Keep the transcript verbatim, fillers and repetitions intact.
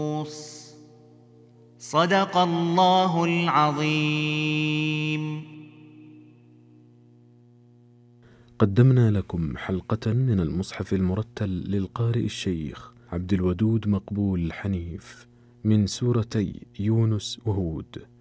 صدق الله العظيم. قدمنا لكم حلقة من المصحف المرتل للقارئ الشيخ عبد الودود مقبول حنيف من سورتي يونس وهود.